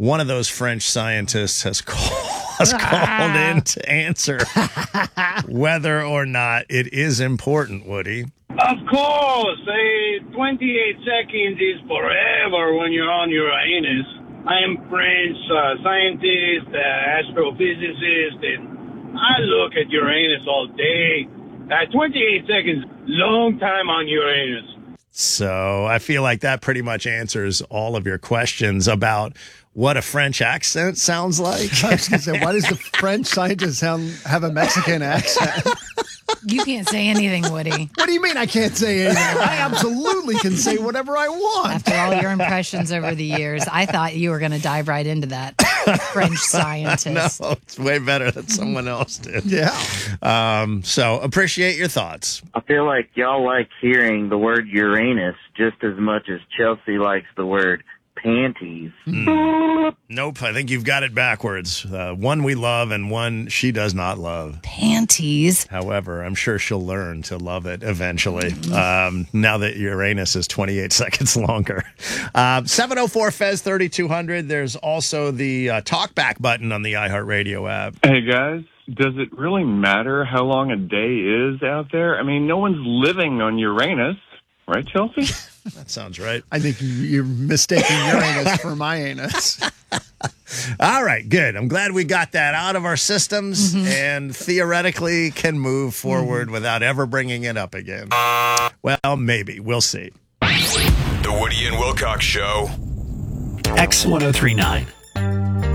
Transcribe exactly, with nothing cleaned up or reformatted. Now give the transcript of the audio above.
one of those French scientists has called, has called in to answer whether or not it is important, Woody. Of course. A twenty-eight seconds is forever when you're on Uranus. I am French uh, scientist, uh, astrophysicist, and I look at Uranus all day. Uh, twenty-eight seconds, long time on Uranus. So I feel like that pretty much answers all of your questions about what a French accent sounds like. I was going to say, why does the French scientist sound have a Mexican accent? You can't say anything, Woody. What do you mean I can't say anything? I absolutely can say whatever I want. After all your impressions over the years, I thought you were going to dive right into that French scientist. No, it's way better than someone else did. Yeah. Um, so appreciate your thoughts. I feel like y'all like hearing the word Uranus just as much as Chelsea likes the word panties. Mm. Nope, I think you've got it backwards. Uh, one we love and one she does not love. Panties. However, I'm sure she'll learn to love it eventually, um, now that Uranus is twenty-eight seconds longer. Uh, seven oh four Fez thirty-two hundred. There's also the uh, talkback button on the iHeartRadio app. Hey, guys. Does it really matter how long a day is out there? I mean, no one's living on Uranus, right, Chelsea? That sounds right. I think you're mistaking Uranus for my anus. All right, good. I'm glad we got that out of our systems Mm-hmm. and theoretically can move forward mm-hmm. without ever bringing it up again. Well, maybe. We'll see. The Woody and Wilcox Show. X ten thirty-nine.